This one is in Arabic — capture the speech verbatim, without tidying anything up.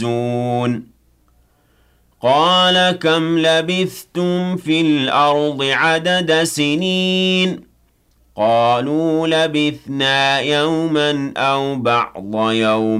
قال كم لبثتم في الأرض عدد سنين قالوا لبثنا يوما أو بعض يوم